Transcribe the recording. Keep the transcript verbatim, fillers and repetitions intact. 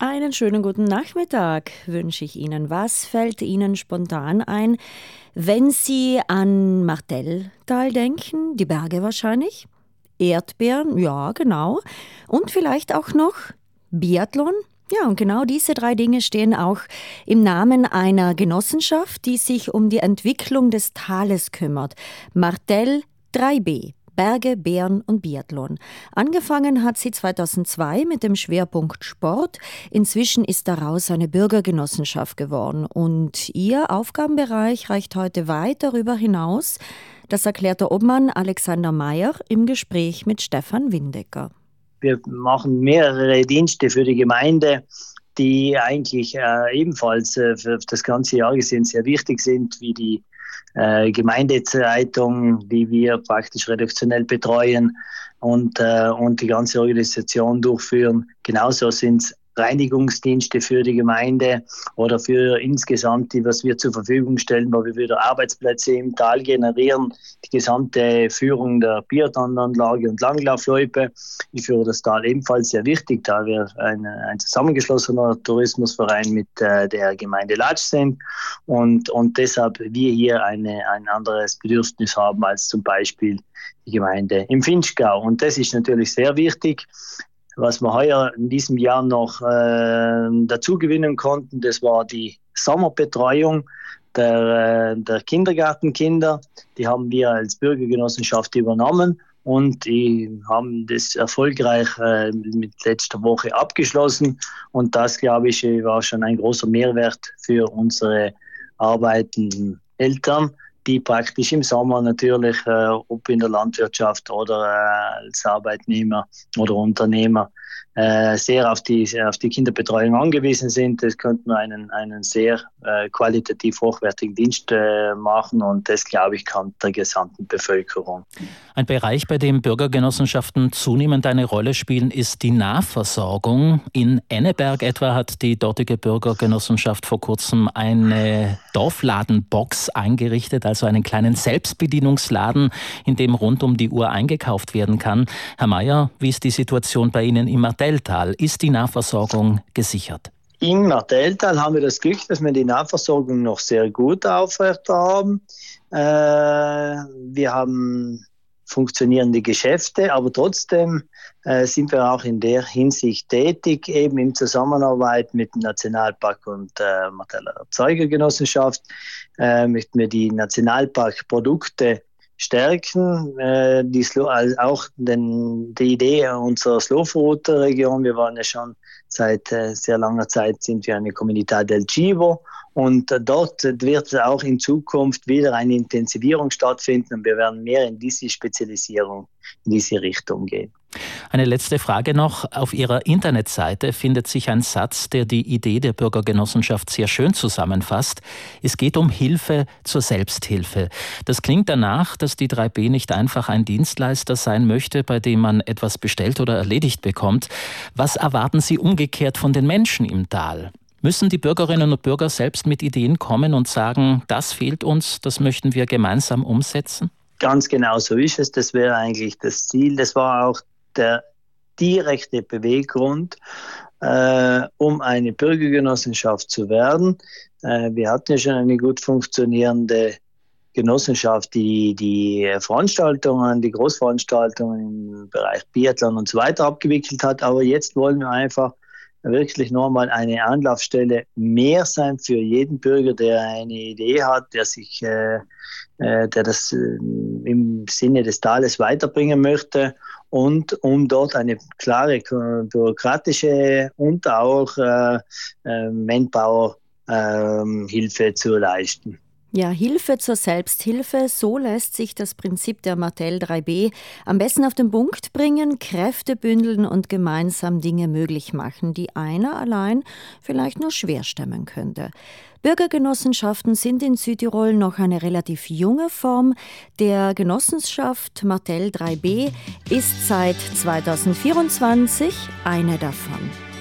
Einen schönen guten Nachmittag wünsche ich Ihnen. Was fällt Ihnen spontan ein, wenn Sie an Martelltal denken? Die Berge wahrscheinlich? Erdbeeren? Ja, genau. Und vielleicht auch noch Biathlon? Ja, und genau diese drei Dinge stehen auch im Namen einer Genossenschaft, die sich um die Entwicklung des Tales kümmert. Martell drei B. Berge, Bären und Biathlon. Angefangen hat sie zweitausendzwei mit dem Schwerpunkt Sport. Inzwischen ist daraus eine Bürgergenossenschaft geworden. Und ihr Aufgabenbereich reicht heute weit darüber hinaus. Das erklärt der Obmann Alexander Meyer im Gespräch mit Stefan Windecker. Wir machen mehrere Dienste für die Gemeinde, die eigentlich äh, ebenfalls äh, für das ganze Jahr gesehen sehr wichtig sind, wie die Äh, Gemeindezeitung, die wir praktisch redaktionell betreuen und, äh, und die ganze Organisation durchführen. Genauso sind es Reinigungsdienste für die Gemeinde oder für insgesamt, die, was wir zur Verfügung stellen, wo wir wieder Arbeitsplätze im Tal generieren, die gesamte Führung der Biathlonanlage und Langlaufloipe. Ich führe das Tal ebenfalls sehr wichtig, da wir ein, ein zusammengeschlossener Tourismusverein mit äh, der Gemeinde Latsch sind und, und deshalb wir hier eine, ein anderes Bedürfnis haben als zum Beispiel die Gemeinde im Vinschgau. Und das ist natürlich sehr wichtig. Was wir heuer in diesem Jahr noch äh, dazu gewinnen konnten, das war die Sommerbetreuung der, äh, der Kindergartenkinder. Die haben wir als Bürgergenossenschaft übernommen und die haben das erfolgreich äh, mit letzter Woche abgeschlossen. Und das, glaube ich, war schon ein großer Mehrwert für unsere arbeitenden Eltern, die praktisch im Sommer natürlich, äh, ob in der Landwirtschaft oder äh, als Arbeitnehmer oder Unternehmer, äh, sehr auf die, auf die Kinderbetreuung angewiesen sind. Das könnten wir einen, einen sehr äh, qualitativ hochwertigen Dienst äh, machen und das, glaube ich, kann der gesamten Bevölkerung. Ein Bereich, bei dem Bürgergenossenschaften zunehmend eine Rolle spielen, ist die Nahversorgung. In Enneberg etwa hat die dortige Bürgergenossenschaft vor kurzem eine Dorfladenbox eingerichtet, also einen kleinen Selbstbedienungsladen, in dem rund um die Uhr eingekauft werden kann. Herr Meyer, wie ist die Situation bei Ihnen im Martelltal? Ist die Nahversorgung gesichert? Im Martelltal haben wir das Glück, dass wir die Nahversorgung noch sehr gut aufrecht haben. Äh, wir haben funktionierende Geschäfte, aber trotzdem äh, sind wir auch in der Hinsicht tätig, eben in Zusammenarbeit mit dem Nationalpark und äh, Marteller Erzeugergenossenschaft, äh, möchten wir die Nationalparkprodukte stärken, äh, die Slo- also auch den, die Idee unserer Slowfood-Region. Wir waren ja schon seit äh, sehr langer Zeit sind wir eine Comunità del Cibo und äh, dort wird auch in Zukunft wieder eine Intensivierung stattfinden und wir werden mehr in diese Spezialisierung, in diese Richtung gehen. Eine letzte Frage noch. Auf Ihrer Internetseite findet sich ein Satz, der die Idee der Bürgergenossenschaft sehr schön zusammenfasst. Es geht um Hilfe zur Selbsthilfe. Das klingt danach, dass die drei B nicht einfach ein Dienstleister sein möchte, bei dem man etwas bestellt oder erledigt bekommt. Was erwarten Sie umgekehrt von den Menschen im Tal? Müssen die Bürgerinnen und Bürger selbst mit Ideen kommen und sagen, das fehlt uns, das möchten wir gemeinsam umsetzen? Ganz genau so ist es. Das wäre eigentlich das Ziel. Das war auch der direkte Beweggrund, äh, um eine Bürgergenossenschaft zu werden. Äh, wir hatten ja schon eine gut funktionierende Genossenschaft, die die Veranstaltungen, die Großveranstaltungen im Bereich Biathlon und so weiter abgewickelt hat. Aber jetzt wollen wir einfach wirklich nochmal eine Anlaufstelle mehr sein für jeden Bürger, der eine Idee hat, der sich, äh, äh, der das äh, im Sinne des Tales weiterbringen möchte und um dort eine klare bürokratische und auch äh, äh, Manpower-Hilfe äh, zu leisten. Ja, Hilfe zur Selbsthilfe, so lässt sich das Prinzip der Martell drei B am besten auf den Punkt bringen, Kräfte bündeln und gemeinsam Dinge möglich machen, die einer allein vielleicht nur schwer stemmen könnte. Bürgergenossenschaften sind in Südtirol noch eine relativ junge Form. Der Genossenschaft Martell drei B ist seit zweitausendvierundzwanzig eine davon.